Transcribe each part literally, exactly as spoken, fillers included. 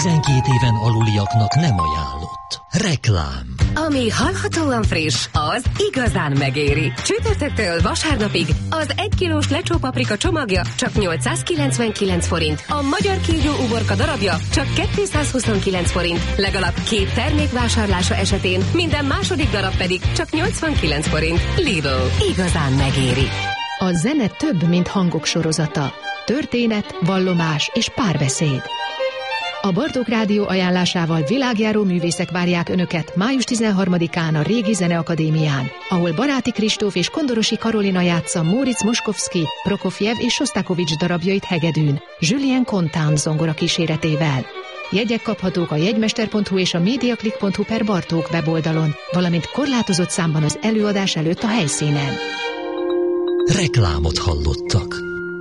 tizenkét éven aluliaknak nem ajánlott. Reklám. Ami hallhatóan friss, az igazán megéri. Csütörtöktől vasárnapig az egy kilós lecsó paprika csomagja csak nyolcszázkilencvenkilenc forint, a magyar kígyó uborka darabja csak kétszázhuszonkilenc forint, legalább két termék vásárlása esetén minden második darab pedig csak nyolcvankilenc forint. Lidl. Igazán megéri. A zene több, mint hangok sorozata. Történet, vallomás és párbeszéd. A Bartók Rádió ajánlásával világjáró művészek várják Önöket május tizenharmadikán a Régi Zeneakadémián, ahol Baráti Kristóf és Kondorosi Karolina játsza Móricz Moskovszky, Prokofjev és Sostakovics darabjait hegedűn, Julien Contant zongora kíséretével. Jegyek kaphatók a jegymester pont hu és a mediaclick pont hu per Bartók weboldalon, valamint korlátozott számban az előadás előtt a helyszínen. Reklámot hallottak.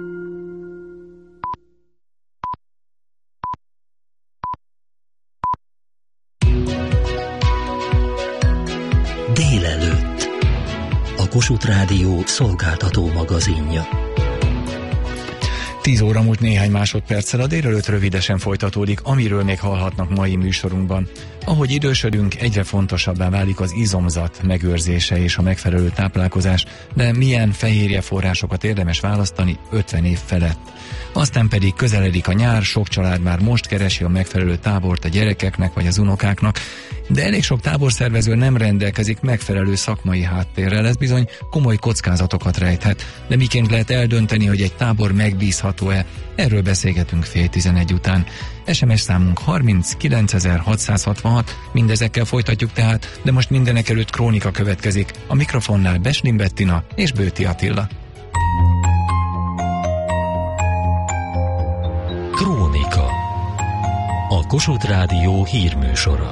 Délelőtt. A Kossuth Rádió szolgáltató magazinja. tíz óra múlt néhány másodperccel, a délelőtt rövidesen folytatódik, amiről még hallhatnak mai műsorunkban. Ahogy idősödünk, egyre fontosabbá válik az izomzat megőrzése és a megfelelő táplálkozás, de milyen fehérje forrásokat érdemes választani ötven év felett. Aztán pedig közeledik a nyár, sok család már most keresi a megfelelő tábort a gyerekeknek vagy az unokáknak, de elég sok táborszervező nem rendelkezik megfelelő szakmai háttérrel, ez bizony komoly kockázatokat rejthet. De miként lehet eldönteni, hogy egy tábor megbízható-e? Erről beszélgetünk fél tizenegy után. es em es számunk harminc kilencezer-hatszázhatvanhat, mindezekkel folytatjuk tehát, de most mindenek előtt krónika következik. A mikrofonnál Beslin Bettina és Bőti Attila. Krónika. A Kossuth Rádió hírműsora.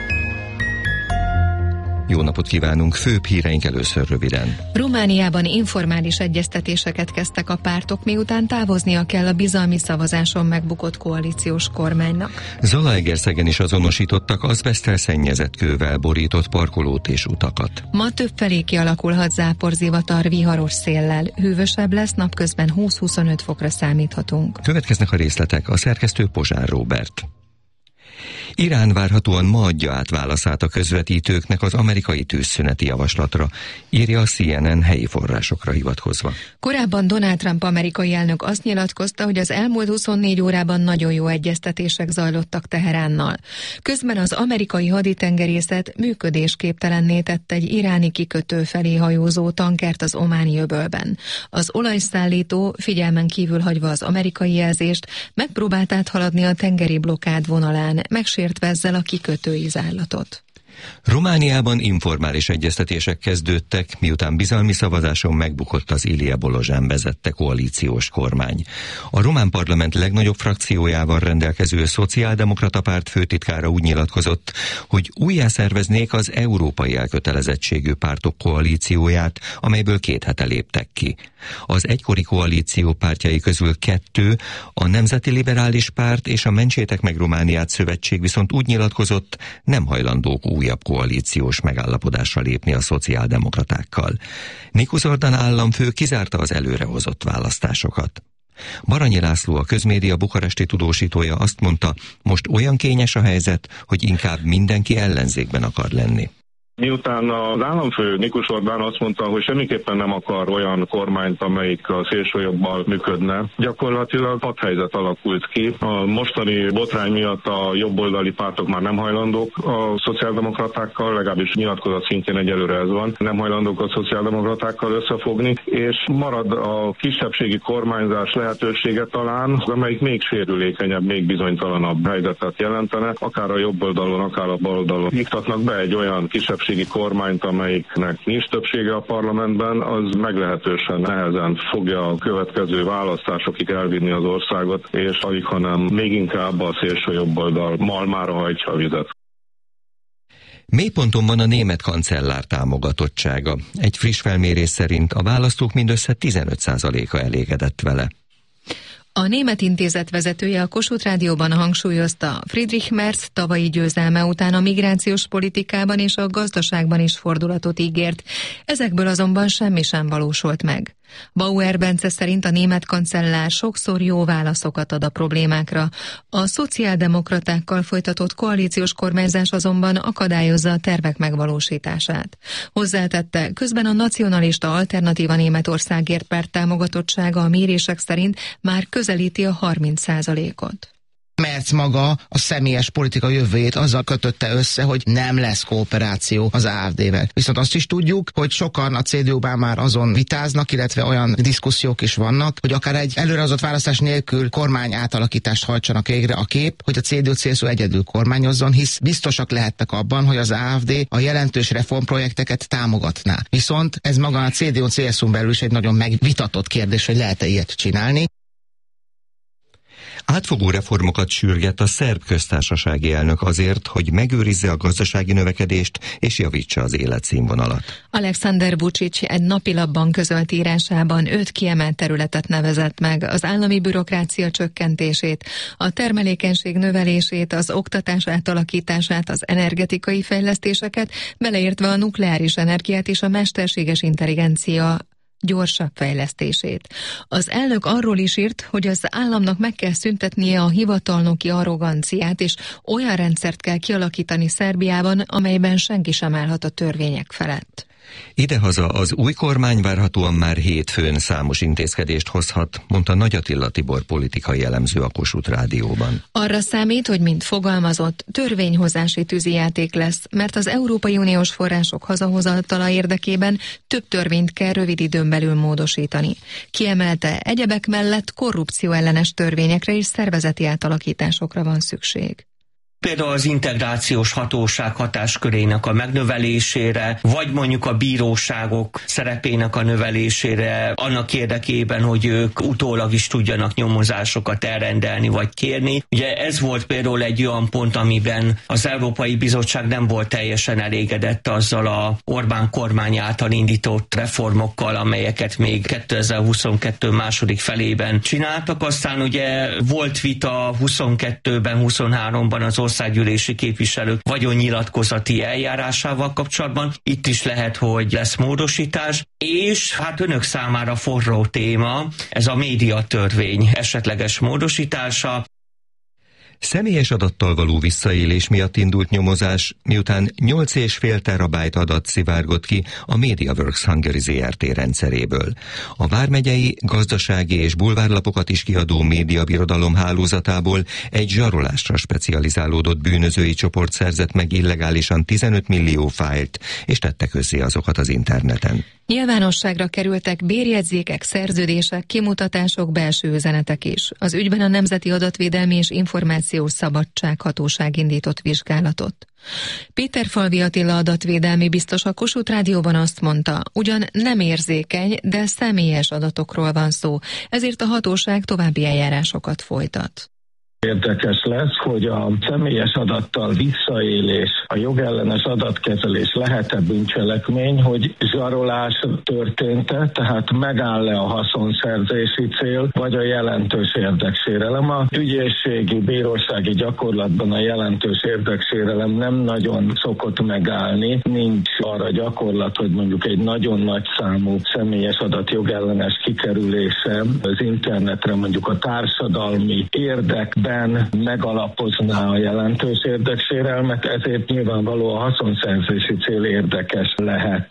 Jó napot kívánunk, főbb híreink először röviden. Romániában informális egyeztetéseket kezdtek a pártok, miután távoznia kell a bizalmi szavazáson megbukott koalíciós kormánynak. Zalaegerszegen is azonosítottak azbeszttel szennyezett kővel borított parkolót és utakat. Ma többfelé kialakulhat záporzivatar viharos széllel. Hűvösebb lesz, napközben húsz-huszonöt fokra számíthatunk. Következnek a részletek, a szerkesztő Pozsár Róbert. Irán várhatóan ma adja át válaszát a közvetítőknek az amerikai tűzszüneti javaslatra, írja a cé en en helyi forrásokra hivatkozva. Korábban Donald Trump amerikai elnök azt nyilatkozta, hogy az elmúlt huszonnégy órában nagyon jó egyeztetések zajlottak Teheránnal. Közben az amerikai haditengerészet működésképtelenné tett egy iráni kikötő felé hajózó tankert az ománi öbölben. Az olajszállító, figyelmen kívül hagyva az amerikai jelzést, megpróbált áthaladni a tengeri blokkád vonalán, megsértve ezzel a kikötői zárlatot. Romániában informális egyeztetések kezdődtek, miután bizalmi szavazáson megbukott az Ilie Bolozsán vezette koalíciós kormány. A román parlament legnagyobb frakciójával rendelkező szociáldemokrata párt főtitkára úgy nyilatkozott, hogy újjászerveznék az európai elkötelezettségű pártok koalícióját, amelyből két hete léptek ki. Az egykori koalíció pártjai közül kettő, a Nemzeti Liberális Párt és a Mentsétek meg Romániát szövetség viszont úgy nyilatkozott, nem hajlandók újabb koalíciós megállapodásra lépni a szociáldemokratákkal. Nicu Zordan államfő kizárta az előrehozott választásokat. Baranyi László, a Közmédia bukaresti tudósítója azt mondta, most olyan kényes a helyzet, hogy inkább mindenki ellenzékben akar lenni. Miután az államfő Nicu Zordan azt mondta, hogy semmiképpen nem akar olyan kormányt, amelyik a szélsőjobbal működne, gyakorlatilag padhelyzet alakult ki. A mostani botrány miatt a jobboldali pártok már nem hajlandók a szociáldemokratákkal, legalábbis nyilatkozat szintjén egyelőre ez van, nem hajlandók a szociáldemokratákkal összefogni, és marad a kisebbségi kormányzás lehetősége talán, amelyik még sérülékenyebb, még bizonytalanabb helyzetet jelentene, akár a jobb oldalon, akár a bal oldalon. Iktatnak be egy olyan kisebbségi kormányt, amelyiknek nincs többsége a parlamentben, az meglehetősen nehezen fogja a következő választásokig elvinni az országot, és alig, hanem még inkább a szélső jobb oldal malmára hajtja a vizet. Mélyponton van a német kancellár támogatottsága. Egy friss felmérés szerint a választók mindössze tizenöt százaléka elégedett vele. A Német Intézet vezetője a Kossuth Rádióban hangsúlyozta, Friedrich Merz tavalyi győzelme után a migrációs politikában és a gazdaságban is fordulatot ígért, ezekből azonban semmi sem valósult meg. Bauer Bence szerint a német kancellár sokszor jó válaszokat ad a problémákra. A szociáldemokratákkal folytatott koalíciós kormányzás azonban akadályozza a tervek megvalósítását. Hozzátette, közben a nacionalista Alternatíva Németországért párt támogatottsága a mérések szerint már közelíti a harminc százalékot. Merz maga a személyes politika jövőjét azzal kötötte össze, hogy nem lesz kooperáció az á ef dé-vel. Viszont azt is tudjuk, hogy sokan a cé dé u-ban már azon vitáznak, illetve olyan diszkusziók is vannak, hogy akár egy előrehozott választás nélkül kormány átalakítást hajtsanak végre a kép, hogy a cé dé u-cé es u egyedül kormányozzon, hisz biztosak lehettek abban, hogy az á ef dé a jelentős reformprojekteket támogatná. Viszont ez maga a cé dé u-cé es u-n belül is egy nagyon megvitatott kérdés, hogy lehet-e ilyet csinálni. Átfogó reformokat sürget a szerb köztársasági elnök azért, hogy megőrizze a gazdasági növekedést és javítsa az életszínvonalat. Alexander Vučić egy napilapban közölt írásában öt kiemelt területet nevezett meg: az állami bürokrácia csökkentését, a termelékenység növelését, az oktatás átalakítását, az energetikai fejlesztéseket, beleértve a nukleáris energiát és a mesterséges intelligencia gyorsabb fejlesztését. Az elnök arról is írt, hogy az államnak meg kell szüntetnie a hivatalnoki arroganciát, és olyan rendszert kell kialakítani Szerbiában, amelyben senki sem állhat a törvények felett. Idehaza az új kormány várhatóan már hétfőn számos intézkedést hozhat, mondta Nagy Attila Tibor politikai elemző a Kossuth Rádióban. Arra számít, hogy mint fogalmazott, törvényhozási tűzijáték lesz, mert az Európai Uniós források hazahozatala érdekében több törvényt kell rövid időn belül módosítani. Kiemelte, egyebek mellett korrupció ellenes törvényekre és szervezeti átalakításokra van szükség. Például az integrációs hatóság hatáskörének a megnövelésére, vagy mondjuk a bíróságok szerepének a növelésére, annak érdekében, hogy ők utólag is tudjanak nyomozásokat elrendelni vagy kérni. Ugye ez volt például egy olyan pont, amiben az Európai Bizottság nem volt teljesen elégedett azzal a Orbán kormány által indított reformokkal, amelyeket még kétezer-huszonkettő második felében csináltak. Aztán ugye volt vita huszonkettőben, huszonháromban az országgyűlési képviselők vagyonnyilatkozati eljárásával kapcsolatban. Itt is lehet, hogy lesz módosítás, és hát önök számára forró téma ez a médiatörvény esetleges módosítása. Személyes adattal való visszaélés miatt indult nyomozás, miután nyolc és fél terabájt adat szivárgott ki a MediaWorks Hungary zé er té rendszeréből. A vármegyei, gazdasági és bulvárlapokat is kiadó médiabirodalom hálózatából egy zsarolásra specializálódott bűnözői csoport szerzett meg illegálisan tizenöt millió fájlt, és tette közzé azokat az interneten. Nyilvánosságra kerültek bérjegyzékek, szerződések, kimutatások, belső üzenetek is. Az ügyben a Nemzeti Adatvédelmi és Információs Szabadság Hatóság indított vizsgálatot. Péterfalvi Attila adatvédelmi biztos a Kossuth Rádióban azt mondta, ugyan nem érzékeny, de személyes adatokról van szó, ezért a hatóság további eljárásokat folytat. Érdekes lesz, hogy a személyes adattal visszaélés, a jogellenes adatkezelés lehet-e bűncselekmény, hogy zsarolás történt-e, tehát megáll-e a haszonszerzési cél, vagy a jelentős érdeksérelem. A ügyészségi, bírósági gyakorlatban a jelentős érdeksérelem nem nagyon szokott megállni, nincs arra gyakorlat, hogy mondjuk egy nagyon nagy számú személyes adat jogellenes kikerülése az internetre, mondjuk a társadalmi érdek megalapozná a jelentős érdeksérelmet, ezért nyilvánvaló a haszonszerzési cél érdekes lehet.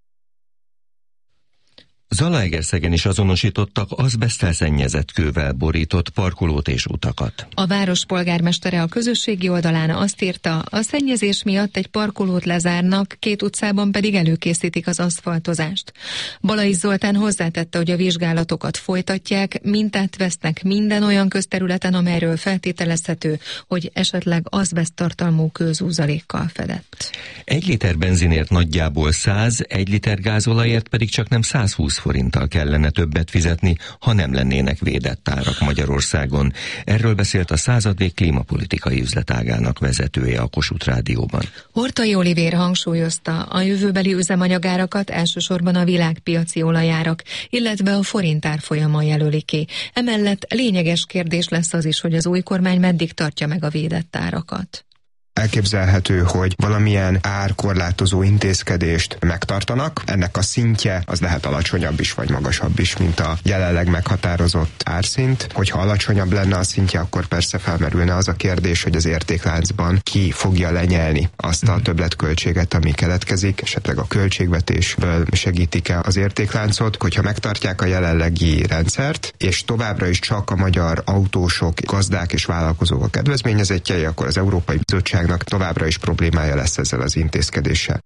Zalaegerszegen is azonosítottak azbeszttel szennyezett kővel borított parkolót és utakat. A város polgármestere a közösségi oldalán azt írta, a szennyezés miatt egy parkolót lezárnak, két utcában pedig előkészítik az aszfaltozást. Balai Zoltán hozzátette, hogy a vizsgálatokat folytatják, mintát vesznek minden olyan közterületen, amelyről feltételezhető, hogy esetleg azbeszttartalmú kőzúzalékkal fedett. Egy liter benzinért nagyjából száz, egy liter gázolajért pedig csak nem százhúsz forinttal kellene többet fizetni, ha nem lennének védett árak Magyarországon. Erről beszélt a századék klímapolitikai üzletágának vezetője a Kossuth Rádióban. Hortai Olivér hangsúlyozta, a jövőbeli üzemanyagárakat elsősorban a világpiaci olajárak, illetve a forint árfolyama jelöli ki. Emellett lényeges kérdés lesz az is, hogy az új kormány meddig tartja meg a védett árakat. Elképzelhető, hogy valamilyen árkorlátozó intézkedést megtartanak. Ennek a szintje az lehet alacsonyabb is, vagy magasabb is, mint a jelenleg meghatározott árszint. Hogyha alacsonyabb lenne a szintje, akkor persze felmerülne az a kérdés, hogy az értékláncban ki fogja lenyelni azt a többletköltséget, ami keletkezik, esetleg a költségvetésből segítik-e az értékláncot. Hogyha megtartják a jelenlegi rendszert, és továbbra is csak a magyar autósok, gazdák és vállalkozók a kedvezményezettjei, akkor az Európai Bizottságnak továbbra is problémája lesz ezzel az intézkedéssel.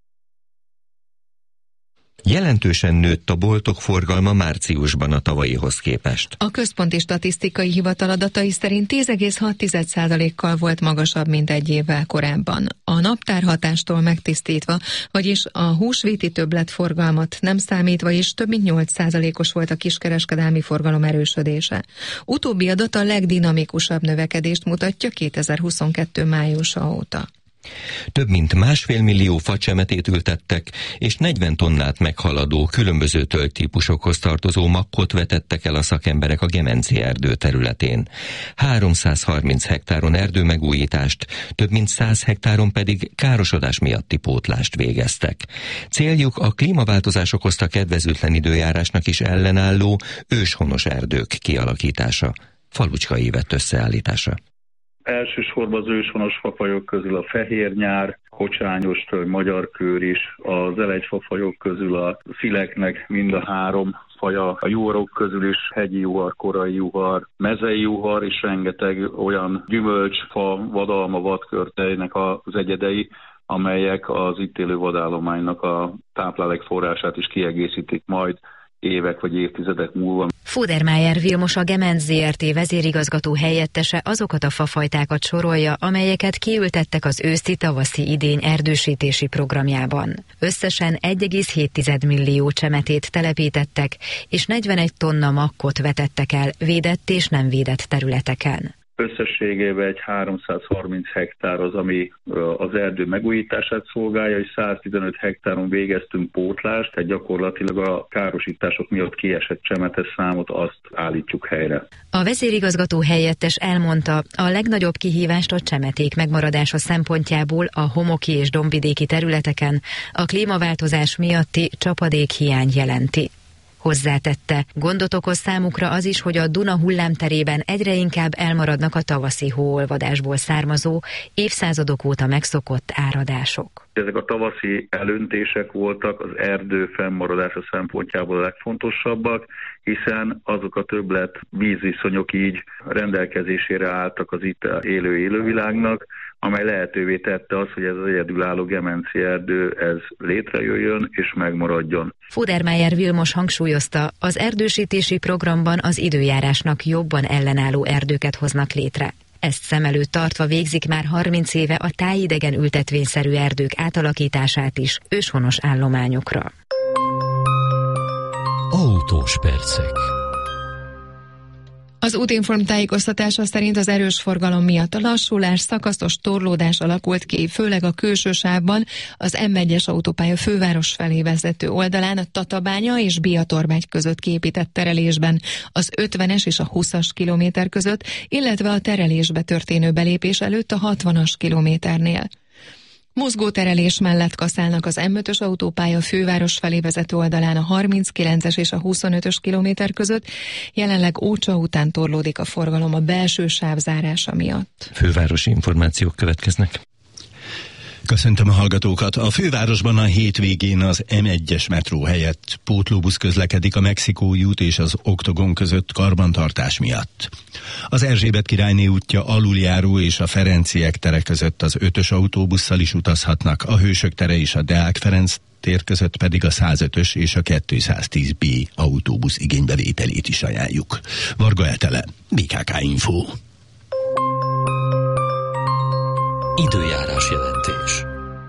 Jelentősen nőtt a boltok forgalma márciusban a tavalyihoz képest. A Központi Statisztikai Hivatal adatai szerint tíz egész hat százalékkal volt magasabb, mint egy évvel korábban. A naptárhatástól megtisztítva, vagyis a húsvéti többletforgalmat nem számítva is több mint nyolc százalékos volt a kiskereskedelmi forgalom erősödése. Utóbbi adat a legdinamikusabb növekedést mutatja kétezer-huszonkettő májusa óta. Több mint másfél millió facsemetét ültettek, és negyven tonnát meghaladó különböző tölgytípusokhoz tartozó makkot vetettek el a szakemberek a Gemenci erdő területén. háromszázharminc hektáron erdőmegújítást, több mint száz hektáron pedig károsodás miatti pótlást végeztek. Céljuk a klímaváltozás okozta kedvezőtlen időjárásnak is ellenálló őshonos erdők kialakítása. Falucska Ívett összeállítása. Elsősorban az őshonos fafajok közül a fehérnyár, kocsányos tölgy, magyarkőr is, az elegyfafajok közül a szileknek mind a három faja, a juharok közül is hegyi juhar, korai juhar, mezei juhar és rengeteg olyan gyümölcsfa, vadalma, vadkörtejnek az egyedei, amelyek az itt élő vadállománynak a táplálékforrását is kiegészítik majd évek vagy évtizedek múlva. Fudermájer Vilmos, a Gemenc zé er té vezérigazgató helyettese azokat a fafajtákat sorolja, amelyeket kiültettek az őszi-tavaszi idény erdősítési programjában. Összesen egy egész hét millió csemetét telepítettek, és negyvenegy tonna makkot vetettek el védett és nem védett területeken. Összességében egy háromszázharminc hektár az, ami az erdő megújítását szolgálja, és száztizenöt hektáron végeztünk pótlást, tehát gyakorlatilag a károsítások miatt kiesett csemetes számot azt állítjuk helyre. A vezérigazgató helyettes elmondta, a legnagyobb kihívást a csemeték megmaradása szempontjából a homoki és dombvidéki területeken a klímaváltozás miatti csapadékhiány jelenti. Hozzátette, gondot okoz számukra az is, hogy a Duna hullámterében egyre inkább elmaradnak a tavaszi hóolvadásból származó, évszázadok óta megszokott áradások. Ezek a tavaszi elöntések voltak az erdő fennmaradása szempontjából a legfontosabbak, hiszen azok a többlet vízviszonyok így rendelkezésére álltak az itt élő élővilágnak, amely lehetővé tette az, hogy ez az egyedülálló gemenci erdő ez létrejöjjön és megmaradjon. Fudermájer Vilmos hangsúlyozta, az erdősítési programban az időjárásnak jobban ellenálló erdőket hoznak létre. Ezt szem előtt tartva végzik már harminc éve a tájidegen ültetvényszerű erdők átalakítását is őshonos állományokra. Autós percek. Az Útinform tájékoztatása szerint az erős forgalom miatt a lassulás, szakaszos torlódás alakult ki, főleg a külső sávban, az M egyes autópálya főváros felé vezető oldalán, a Tatabánya és Biatorbágy között kiépített terelésben, az ötvenes és a húszas kilométer között, illetve a terelésbe történő belépés előtt a hatvanas kilométernél. Mozgóterelés mellett kaszálnak az M ötös autópálya főváros felé vezető oldalán a harminckilences és a huszonötös kilométer között, jelenleg Ócsa után torlódik a forgalom a belső sáv zárása miatt. Fővárosi információk következnek. Köszöntöm a hallgatókat! A fővárosban a hétvégén az M egyes metró helyett pótlóbusz közlekedik a Mexikói út és az Oktogon között karbantartás miatt. Az Erzsébet királyné útja aluljáró és a Ferenciek tere között az ötös autóbusszal is utazhatnak, a Hősök tere és a Deák Ferenc tér között pedig a százötös és a kétszáztíz B autóbusz igénybevételét is ajánljuk. Varga Etele, bé ká ká Info. Időjárás jelentés.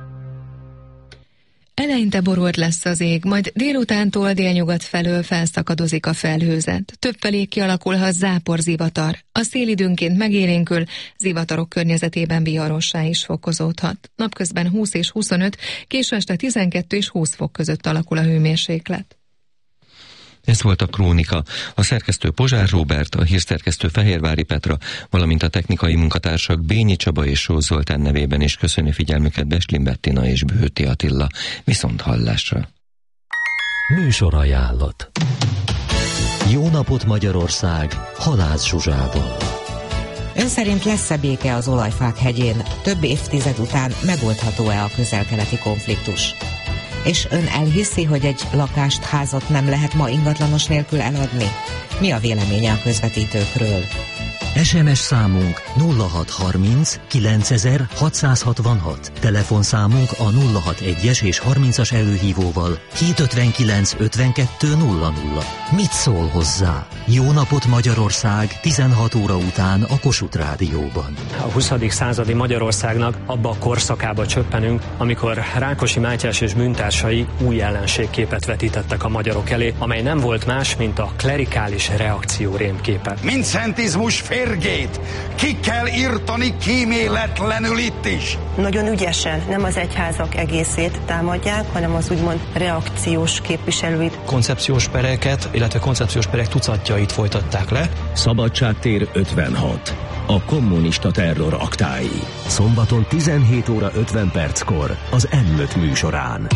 Eleinte borult lesz az ég, majd délutántól délnyugat felől felszakadozik a felhőzet. Többfelé kialakulhat záporzivatar. A szél időnként megélénkül, zivatarok környezetében viharossá is fokozódhat. Napközben húsz és huszonöt, késő este tizenkettő és húsz fok között alakul a hőmérséklet. Ez volt a Krónika. A szerkesztő Pozsár Róbert, a hírszerkesztő Fehérvári Petra, valamint a technikai munkatársak Bényi Csaba és Sós Zoltán nevében is köszönő figyelmüket Bestlin Bettina és Bőti Attila. Viszont hallásra. Műsorajánlat. Jó napot Magyarország, Halász Zsuzsával. Ön szerint lesz-e béke az olajfák hegyén? Több évtized után megoldható-e a közel-keleti konfliktus? És ön elhiszi, hogy egy lakást, házat nem lehet ma ingatlanos nélkül eladni? Mi a véleménye a közvetítőkről? es em es számunk nulla hat harminc kilencezer hatszázhatvanhat. Telefonszámunk a nulla hatvanas és harmincas előhívóval hétszázötvenkilenc ötvenkettő nulla nulla. Mit szól hozzá? Jó napot Magyarország tizenhat óra után a Kossuth Rádióban. A huszadik századi Magyarországnak abba a korszakába csöppenünk, amikor Rákosi Mátyás és bűntársai új ellenségképet vetítettek a magyarok elé, amely nem volt más, mint a klerikális reakció rémképe. Mint szentizmus férgét, ki kell írtani kíméletlenül itt is. Nagyon ügyesen nem az egyházak egészét támadják, hanem az úgymond reakciós képviselőit. Koncepciós pereket, illetve koncepciós perek tucatjait folytatták le. Szabadságtér ötvenhat. A kommunista terror aktái. Szombaton tizenhét óra ötven perckor az M öt műsorán.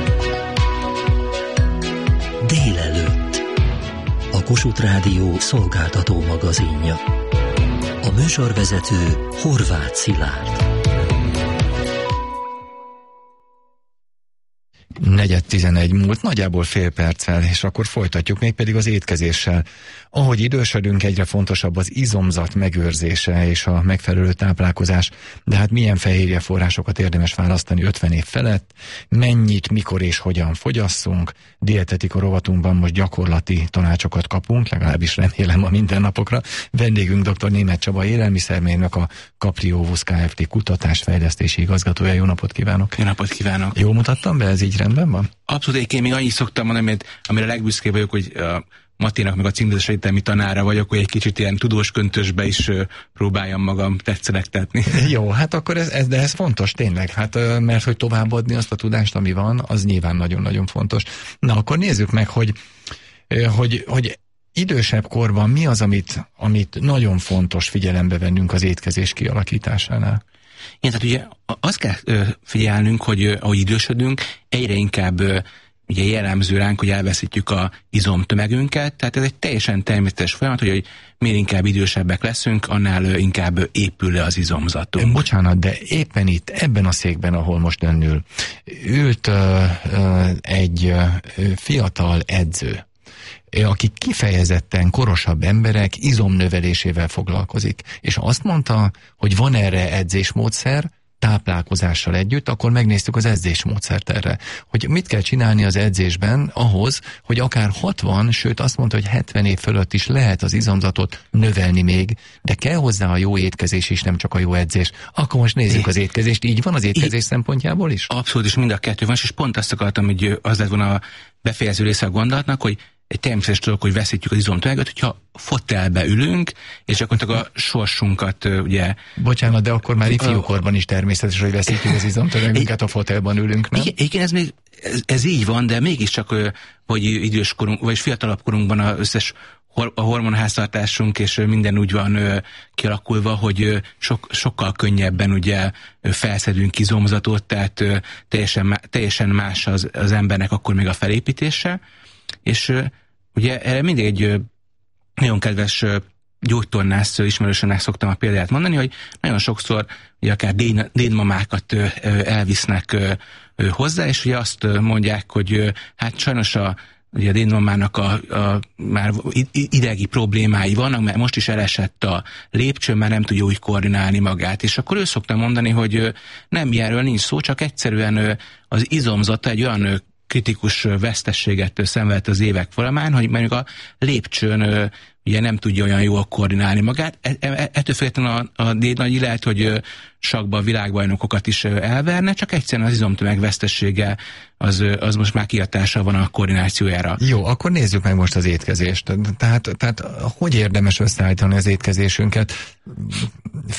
Délelőtt. A Kossuth Rádió szolgáltató magazinja. A műsorvezető Horváth Szilárd. Negyed tizenegy múlt, nagyjából fél perccel, és akkor folytatjuk, mégpedig az étkezéssel. Ahogy idősödünk, egyre fontosabb az izomzat megőrzése és a megfelelő táplálkozás, de hát milyen fehérje forrásokat érdemes választani ötven év felett, mennyit, mikor és hogyan fogyasszunk, dietetika rovatunkban most gyakorlati tanácsokat kapunk, legalábbis remélem a mindennapokra. Vendégünk dr. Németh Csaba élelmiszermérnök, a Capriovus Kft. Kutatásfejlesztési igazgatója. Jó napot kívánok! Jó napot kívánok! Jól mutattam be, ez így rendben van? Abszolút, én még annyit szoktam mondani, amire legbüszkébb vagyok, hogy a Matinak meg a címzetes egyetemi tanára vagyok, hogy egy kicsit ilyen tudós köntösbe is ö, próbáljam magam tetszelegtetni. Jó, hát akkor ez, ez, de ez fontos tényleg, hát mert hogy továbbadni azt a tudást, ami van, az nyilván nagyon-nagyon fontos. Na, akkor nézzük meg, hogy, hogy, hogy idősebb korban mi az, amit, amit nagyon fontos figyelembe vennünk az étkezés kialakításánál? Igen, tehát ugye azt kell ö, figyelnünk, hogy ö, ahogy idősödünk, egyre inkább ö, ugye jellemző ránk, hogy elveszítjük a izomtömegünket, tehát ez egy teljesen természetes folyamat, hogy, hogy miért inkább idősebbek leszünk, annál ö, inkább épül le az izomzatunk. Bocsánat, de éppen itt, ebben a székben, ahol most ön ül, ült ö, ö, egy ö, fiatal edző, aki kifejezetten korosabb emberek izomnövelésével foglalkozik. És azt mondta, hogy van erre edzésmódszer, táplálkozással együtt, akkor megnéztük az edzésmódszert erre. Hogy mit kell csinálni az edzésben ahhoz, hogy akár hatvan, sőt azt mondta, hogy hetven év fölött is lehet az izomzatot növelni még, de kell hozzá a jó étkezés is, nem csak a jó edzés. Akkor most nézzük az étkezést. Így van az étkezés szempontjából is? Abszolút, és mind a kettő van, és pont azt akartam, hogy az lett volna a befejező része a gondolatnak, hogy egy természetes dolog, hogy veszítjük az izomtömeget, hogyha fotelbe ülünk, és akkor a sorsunkat ugye... Bocsánat, de akkor már ifjúkorban is természetes, hogy veszítjük az izomtömegünket, a fotelban ülünk, nem? Igen, ez még ez, ez így van, de mégiscsak, hogy időskorunk, vagy fiatalabb korunkban az összes a hormonháztartásunk és minden úgy van ö, kialakulva, hogy ö, sok, sokkal könnyebben ugye ö, felszedünk izomzatot, tehát ö, teljesen, teljesen más az, az embernek akkor még a felépítése, és ö, ugye erre mindig egy ö, nagyon kedves ö, gyógytornász ismerősömnek szoktam a példát mondani, hogy nagyon sokszor ugye akár dén, dénmamákat ö, ö, elvisznek ö, ö, hozzá, és ugye azt ö, mondják, hogy ö, hát sajnos a ugye a dénmamának a, a már idegi problémái vannak, mert most is elesett a lépcsőn, már nem tudja úgy koordinálni magát. És akkor ő szokta mondani, hogy nem ilyenről nincs szó, csak egyszerűen az izomzata egy olyan kritikus vesztességet szenvedt az évek folyamán, hogy mondjuk a lépcsőn ugye nem tudja olyan jól koordinálni magát. Ettől függetlenül a, a dédnagyi lehet, hogy sakkban világbajnokokat is elverne, csak egyszerűen az izomtömeg vesztessége az, az most már kihatással van a koordinációjára. Jó, akkor nézzük meg most az étkezést. Tehát, tehát hogy érdemes összeállítani az étkezésünket?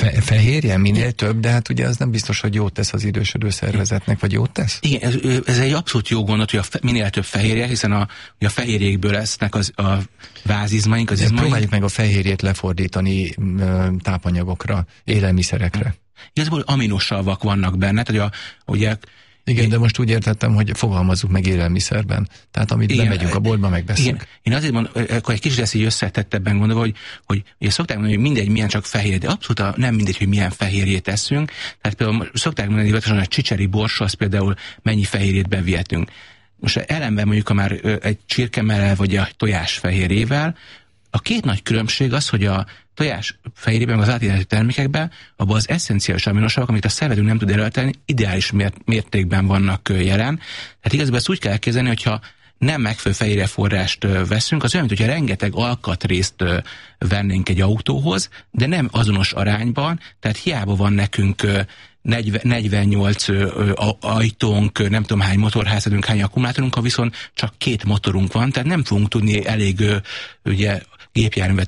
Fe- fehérje minél több, de hát ugye az nem biztos, hogy jót tesz az idősödő szervezetnek, vagy jót tesz? Igen, ez, ez egy abszolút jó gondot, hogy a fe, minél több fehérje, hiszen a, a fehérjékből lesznek az, a vázizmaink, az izmaink. Próbáljuk meg a fehérjét lefordítani ö, tápanyagokra, élelmiszerekre. Igazából aminosalvak vannak benne, tehát a, ugye igen, de most úgy értettem, hogy fogalmazzuk meg élelmiszerben. Tehát amit igen, bemegyünk a boltba, megveszünk. Igen. Én azért mondom, akkor egy kicsit lesz így összetettebben gondolva, hogy, hogy ugye szokták mondani, hogy mindegy, milyen csak fehérje, de abszolút nem mindegy, hogy milyen fehérjét eszünk. Tehát például szokták mondani, hogy a csicseri borsó, az például mennyi fehérjét bevihetünk. Most ellenben mondjuk, ha már egy csirkemellel vagy a tojás fehérjével, a két nagy különbség az, hogy a tojás fehérjében, az átételező termékekben, abban az esszenciális aminosavak, amit a szervezünk nem tud előállítani, ideális mértékben vannak jelen. Tehát igazából ezt úgy kell elképzelni, hogyha nem megfelelő fehérjeforrást veszünk, az olyan, mint hogyha rengeteg alkatrészt vennénk egy autóhoz, de nem azonos arányban, tehát hiába van nekünk negyvennyolc ajtónk, nem tudom hány motorházadunk, hány akkumulátorunk, ha viszont csak két motorunk van, tehát nem fogunk tudni elég ugye gépjárművet